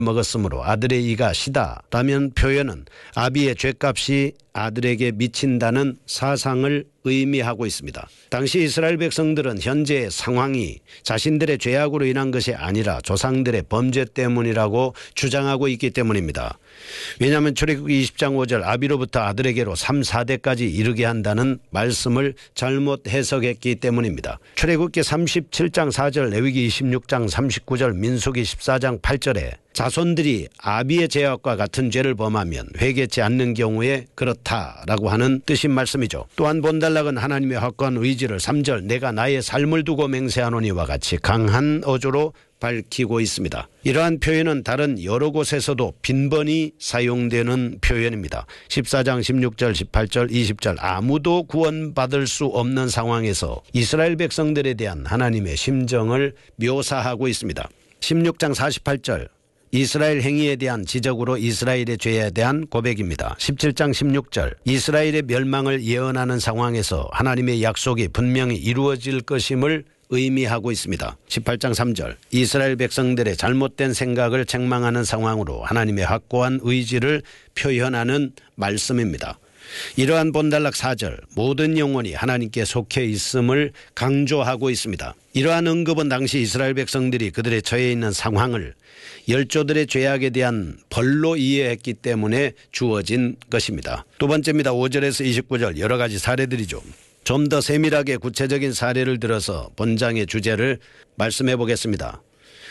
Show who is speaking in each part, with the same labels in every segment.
Speaker 1: 먹었으므로 아들의 이가 시다라는 표현은 아비의 죗값이 아들에게 미친다는 사상을 의미하고 있습니다. 당시 이스라엘 백성들은 현재의 상황이 자신들의 죄악으로 인한 것이 아니라 조상들의 범죄 때문이라고 주장하고 있기 때문입니다. 왜냐하면 출애굽기 20장 5절 아비로부터 아들에게로 3, 4대까지 이르게 한다는 말씀을 잘못 해석했기 때문입니다. 출애굽기 37장 4절 레위기 26장 39절 민수기 14장 8절에 자손들이 아비의 죄악과 같은 죄를 범하면 회개치 않는 경우에 그렇다라고 하는 뜻인 말씀이죠. 또한 본달락은 하나님의 확고한 의지를 3절 내가 나의 삶을 두고 맹세하노니와 같이 강한 어조로 밝히고 있습니다. 이러한 표현은 다른 여러 곳에서도 빈번히 사용되는 표현입니다. 14장 16절 18절 20절 아무도 구원받을 수 없는 상황에서 이스라엘 백성들에 대한 하나님의 심정을 묘사하고 있습니다. 16장 48절 이스라엘 행위에 대한 지적으로 이스라엘의 죄에 대한 고백입니다. 17장 16절 이스라엘의 멸망을 예언하는 상황에서 하나님의 약속이 분명히 이루어질 것임을 의미하고 있습니다. 18장 3절 이스라엘 백성들의 잘못된 생각을 책망하는 상황으로 하나님의 확고한 의지를 표현하는 말씀입니다. 이러한 본달락 4절 모든 영혼이 하나님께 속해 있음을 강조하고 있습니다. 이러한 언급은 당시 이스라엘 백성들이 그들의 처해 있는 상황을 열조들의 죄악에 대한 벌로 이해했기 때문에 주어진 것입니다. 두 번째입니다. 5절에서 29절 여러 가지 사례들이죠. 좀 더 세밀하게 구체적인 사례를 들어서 본장의 주제를 말씀해 보겠습니다.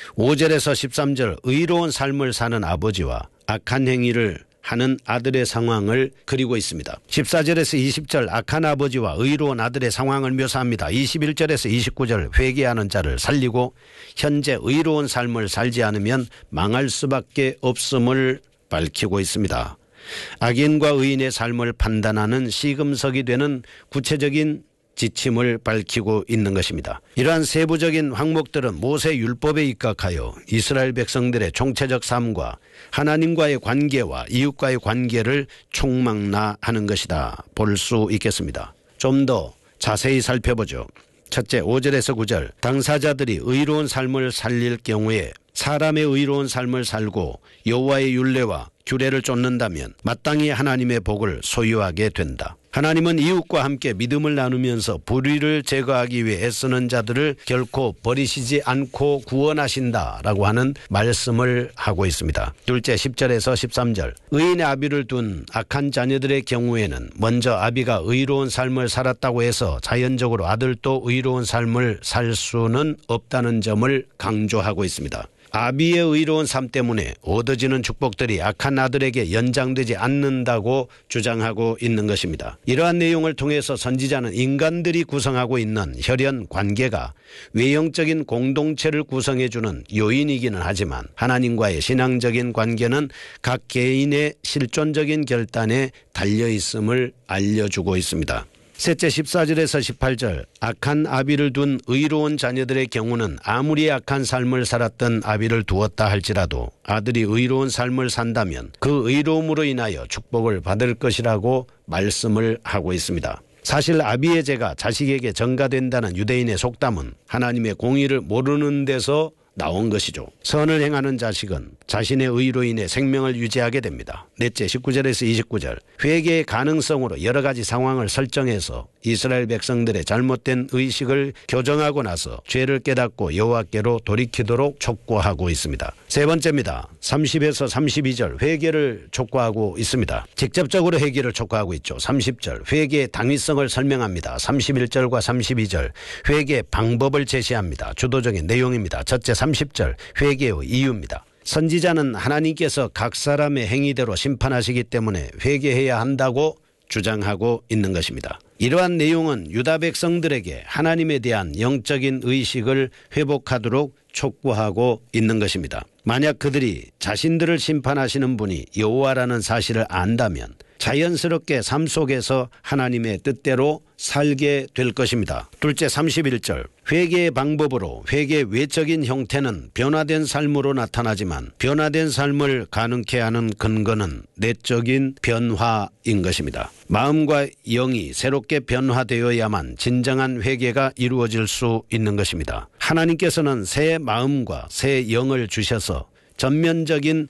Speaker 1: 5절에서 13절 의로운 삶을 사는 아버지와 악한 행위를 하는 아들의 상황을 그리고 있습니다. 14절에서 20절 악한 아버지와 의로운 아들의 상황을 묘사합니다. 21절에서 29절 회개하는 자를 살리고 현재 의로운 삶을 살지 않으면 망할 수밖에 없음을 밝히고 있습니다. 악인과 의인의 삶을 판단하는 시금석이 되는 구체적인 지침을 밝히고 있는 것입니다. 이러한 세부적인 항목들은 모세 율법에 입각하여 이스라엘 백성들의 총체적 삶과 하나님과의 관계와 이웃과의 관계를 총망라하는 것이다 볼 수 있겠습니다. 좀 더 자세히 살펴보죠. 첫째 5절에서 9절 당사자들이 의로운 삶을 살릴 경우에 사람의 의로운 삶을 살고 여호와의 율례와 규례를 쫓는다면 마땅히 하나님의 복을 소유하게 된다. 하나님은 이웃과 함께 믿음을 나누면서 불의를 제거하기 위해 애쓰는 자들을 결코 버리시지 않고 구원하신다라고 하는 말씀을 하고 있습니다. 둘째 10절에서 13절 의인의 아비를 둔 악한 자녀들의 경우에는 먼저 아비가 의로운 삶을 살았다고 해서 자연적으로 아들도 의로운 삶을 살 수는 없다는 점을 강조하고 있습니다. 아비의 의로운 삶 때문에 얻어지는 축복들이 악한 아들에게 연장되지 않는다고 주장하고 있는 것입니다. 이러한 내용을 통해서 선지자는 인간들이 구성하고 있는 혈연 관계가 외형적인 공동체를 구성해주는 요인이기는 하지만 하나님과의 신앙적인 관계는 각 개인의 실존적인 결단에 달려있음을 알려주고 있습니다. 셋째 14절에서 18절 악한 아비를 둔 의로운 자녀들의 경우는 아무리 악한 삶을 살았던 아비를 두었다 할지라도 아들이 의로운 삶을 산다면 그 의로움으로 인하여 축복을 받을 것이라고 말씀을 하고 있습니다. 사실 아비의 죄가 자식에게 전가된다는 유대인의 속담은 하나님의 공의를 모르는 데서 나온 것이죠. 선을 행하는 자식은 자신의 의로 인해 생명을 유지하게 됩니다. 넷째 19절에서 29절 회개의 가능성으로 여러 가지 상황을 설정해서 이스라엘 백성들의 잘못된 의식을 교정하고 나서 죄를 깨닫고 여호와께로 돌이키도록 촉구하고 있습니다. 세 번째입니다. 30에서 32절 회개를 촉구하고 있습니다. 직접적으로 회개를 촉구하고 있죠. 30절 회개의 당위성을 설명합니다. 31절과 32절 회개의 방법을 제시합니다. 주도적인 내용입니다. 첫째 30절 회개의 이유입니다. 선지자는 하나님께서 각 사람의 행위대로 심판하시기 때문에 회개해야 한다고 주장하고 있는 것입니다. 이러한 내용은 유다 백성들에게 하나님에 대한 영적인 의식을 회복하도록 촉구하고 있는 것입니다. 만약 그들이 자신들을 심판하시는 분이 여호와라는 사실을 안다면 자연스럽게 삶 속에서 하나님의 뜻대로 살게 될 것입니다. 둘째 31절 회개의 방법으로 회개의 외적인 형태는 변화된 삶으로 나타나지만 변화된 삶을 가능케 하는 근거는 내적인 변화인 것입니다. 마음과 영이 새롭게 변화되어야만 진정한 회개가 이루어질 수 있는 것입니다. 하나님께서는 새 마음과 새 영을 주셔서 전면적인